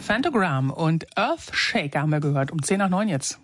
Phantogram und Earthshaker haben wir gehört. Um 8:50 jetzt.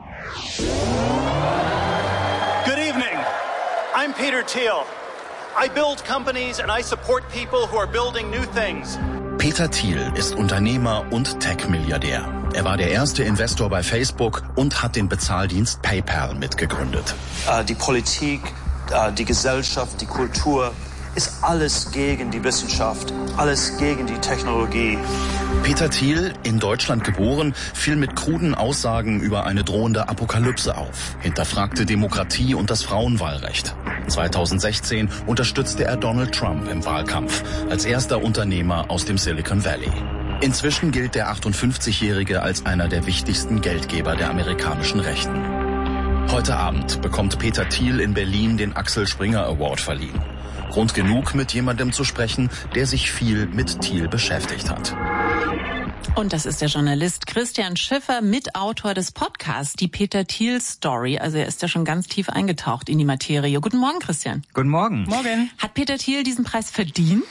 Good evening. I'm Peter Thiel. I build companies and I support people who are building new things. Peter Thiel ist Unternehmer und Tech-Milliardär. Er war der erste Investor bei Facebook und hat den Bezahldienst PayPal mitgegründet. Die Politik, die Gesellschaft, die Kultur ist alles gegen die Wissenschaft, alles gegen die Technologie. Peter Thiel, in Deutschland geboren, fiel mit kruden Aussagen über eine drohende Apokalypse auf, hinterfragte Demokratie und das Frauenwahlrecht. 2016 unterstützte er Donald Trump im Wahlkampf als erster Unternehmer aus dem Silicon Valley. Inzwischen gilt der 58-Jährige als einer der wichtigsten Geldgeber der amerikanischen Rechten. Heute Abend bekommt Peter Thiel in Berlin den Axel Springer Award verliehen. Grund genug, mit jemandem zu sprechen, der sich viel mit Thiel beschäftigt hat. Und das ist der Journalist Christian Schiffer, Mitautor des Podcasts, die Peter Thiel Story. Also er ist ja schon ganz tief eingetaucht in die Materie. Guten Morgen, Christian. Guten Morgen. Morgen. Hat Peter Thiel diesen Preis verdient?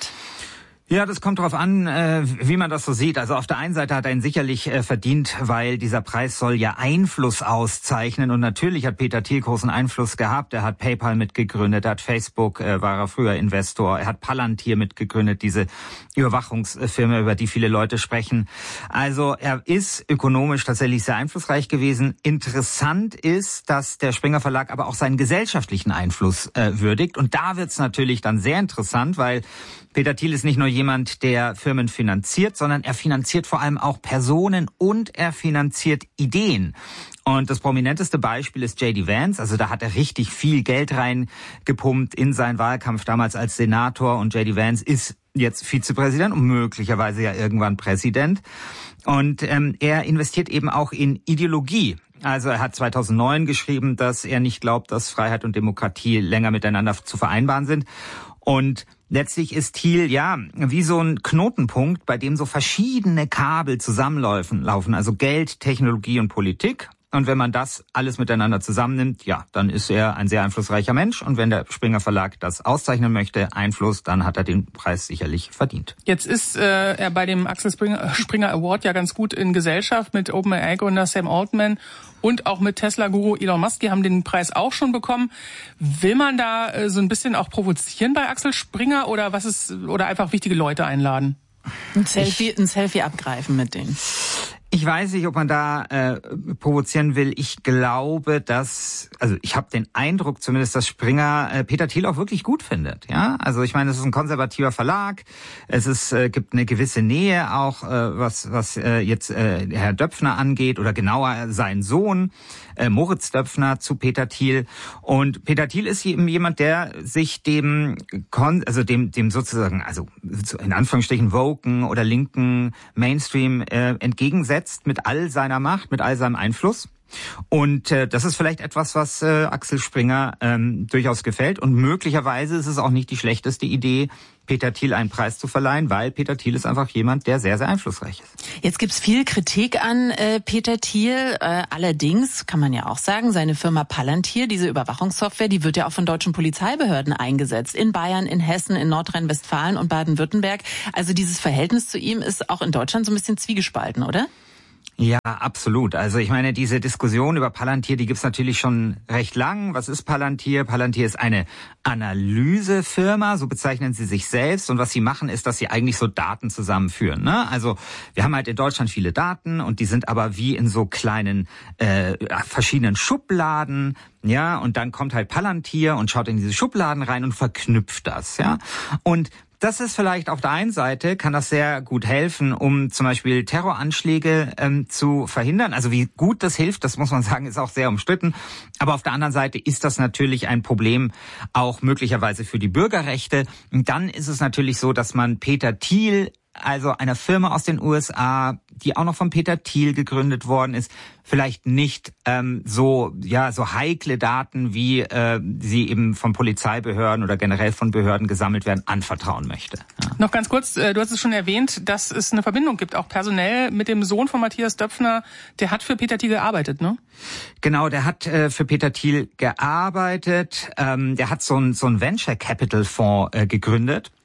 Ja, das kommt darauf an, wie man das so sieht. Also auf der einen Seite hat er ihn sicherlich verdient, weil dieser Preis soll ja Einfluss auszeichnen. Und natürlich hat Peter Thiel großen Einfluss gehabt. Er hat PayPal mitgegründet, er hat Facebook, war er früher Investor. Er hat Palantir mitgegründet, diese Überwachungsfirma, über die viele Leute sprechen. Also er ist ökonomisch tatsächlich sehr einflussreich gewesen. Interessant ist, dass der Springer Verlag aber auch seinen gesellschaftlichen Einfluss würdigt. Und da wird's natürlich dann sehr interessant, weil Peter Thiel ist nicht nur jemand, der Firmen finanziert, sondern er finanziert vor allem auch Personen und er finanziert Ideen. Und das prominenteste Beispiel ist J.D. Vance. Also da hat er richtig viel Geld reingepumpt in seinen Wahlkampf damals als Senator. Und J.D. Vance ist jetzt Vizepräsident und möglicherweise ja irgendwann Präsident. Und er investiert eben auch in Ideologie. Also er hat 2009 geschrieben, dass er nicht glaubt, dass Freiheit und Demokratie länger miteinander zu vereinbaren sind. Und letztlich ist Thiel ja wie so ein Knotenpunkt, bei dem so verschiedene Kabel zusammenlaufen, also Geld, Technologie und Politik. Und wenn man das alles miteinander zusammennimmt, ja, dann ist er ein sehr einflussreicher Mensch. Und wenn der Springer Verlag das auszeichnen möchte, Einfluss, dann hat er den Preis sicherlich verdient. Jetzt ist er bei dem Axel Springer Award ja ganz gut in Gesellschaft mit OpenAI-Gründer Sam Altman und auch mit Tesla-Guru Elon Musk. Die haben den Preis auch schon bekommen. Will man da so ein bisschen auch provozieren bei Axel Springer oder oder einfach wichtige Leute einladen? Ein Selfie abgreifen mit denen. Ich weiß nicht, ob man da provozieren will. Ich glaube, ich habe den Eindruck zumindest, dass Springer Peter Thiel auch wirklich gut findet. Ja, also ich meine, es ist ein konservativer Verlag. Gibt eine gewisse Nähe auch, was jetzt Herr Döpfner angeht oder genauer sein Sohn Moritz Döpfner zu Peter Thiel. Und Peter Thiel ist eben jemand, der sich dem sozusagen, also in Anführungsstrichen woken oder linken Mainstream entgegensetzt mit all seiner Macht, mit all seinem Einfluss. Und das ist vielleicht etwas, was Axel Springer durchaus gefällt. Und möglicherweise ist es auch nicht die schlechteste Idee, Peter Thiel einen Preis zu verleihen, weil Peter Thiel ist einfach jemand, der sehr, sehr einflussreich ist. Jetzt gibt's viel Kritik an Peter Thiel. Allerdings kann man ja auch sagen, seine Firma Palantir, diese Überwachungssoftware, die wird ja auch von deutschen Polizeibehörden eingesetzt. In Bayern, in Hessen, in Nordrhein-Westfalen und Baden-Württemberg. Also dieses Verhältnis zu ihm ist auch in Deutschland so ein bisschen zwiegespalten, oder? Ja, absolut. Also ich meine, diese Diskussion über Palantir, die gibt's natürlich schon recht lang. Was ist Palantir? Palantir ist eine Analysefirma, so bezeichnen sie sich selbst. Und was sie machen, ist, dass sie eigentlich so Daten zusammenführen. Ne? Also wir haben halt in Deutschland viele Daten und die sind aber wie in so kleinen verschiedenen Schubladen. Ja, und dann kommt halt Palantir und schaut in diese Schubladen rein und verknüpft das. Ja, und das ist vielleicht auf der einen Seite, kann das sehr gut helfen, um zum Beispiel Terroranschläge zu verhindern. Also wie gut das hilft, das muss man sagen, ist auch sehr umstritten. Aber auf der anderen Seite ist das natürlich ein Problem auch möglicherweise für die Bürgerrechte. Und dann ist es natürlich so, dass man Peter Thiel, also einer Firma aus den USA, die auch noch von Peter Thiel gegründet worden ist, vielleicht nicht so heikle Daten, wie sie eben von Polizeibehörden oder generell von Behörden gesammelt werden, anvertrauen möchte. Ja. Noch ganz kurz, du hast es schon erwähnt, dass es eine Verbindung gibt, auch personell mit dem Sohn von Matthias Döpfner. Der hat für Peter Thiel gearbeitet, ne? Genau, der hat für Peter Thiel gearbeitet. Der hat so einen Venture Capital Fonds gegründet.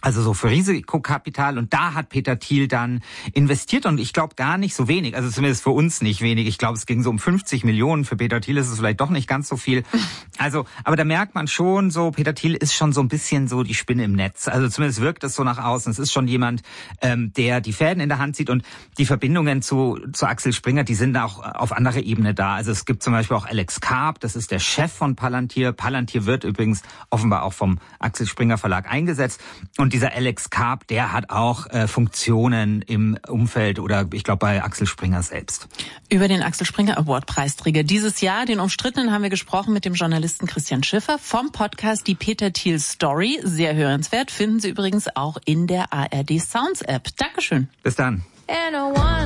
Also so für Risikokapital, und da hat Peter Thiel dann investiert, und ich glaube gar nicht so wenig, also zumindest für uns nicht wenig. Ich glaube, es ging so um 50 Millionen, für Peter Thiel ist es vielleicht doch nicht ganz so viel. Also, aber da merkt man schon so, Peter Thiel ist schon so ein bisschen so die Spinne im Netz. Also zumindest wirkt es so nach außen. Es ist schon jemand, der die Fäden in der Hand zieht, und die Verbindungen zu Axel Springer, die sind auch auf anderer Ebene da. Also es gibt zum Beispiel auch Alex Karp, das ist der Chef von Palantir. Palantir wird übrigens offenbar auch vom Axel Springer Verlag eingesetzt, und dieser Alex Karp, der hat auch Funktionen im Umfeld oder ich glaube bei Axel Springer selbst. Über den Axel Springer Award Preisträger dieses Jahr, den umstrittenen, haben wir gesprochen mit dem Journalisten Christian Schiffer vom Podcast Die Peter Thiel Story. Sehr hörenswert, finden Sie übrigens auch in der ARD Sounds App. Dankeschön. Bis dann.